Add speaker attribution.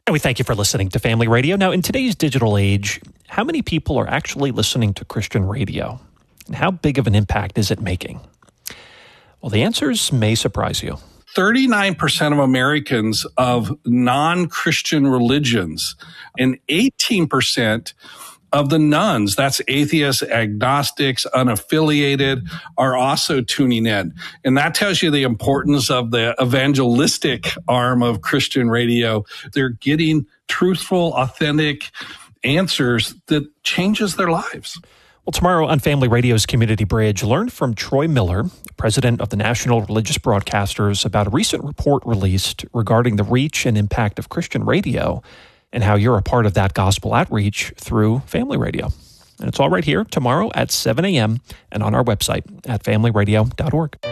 Speaker 1: And we thank you for listening to Family Radio. Now, in today's digital age, how many people are actually listening to Christian radio? And how big of an impact is it making? Well, the answers may surprise you.
Speaker 2: 39% of Americans of non-Christian religions and 18% of the nones, that's atheists, agnostics, unaffiliated, are also tuning in. And that tells you the importance of the evangelistic arm of Christian radio. They're getting truthful, authentic answers that changes their lives.
Speaker 1: Well, tomorrow on Family Radio's Community Bridge, learn from Troy Miller, president of the National Religious Broadcasters, about a recent report released regarding the reach and impact of Christian radio and how you're a part of that gospel outreach through Family Radio. And it's all right here tomorrow at 7 a.m. and on our website at familyradio.org.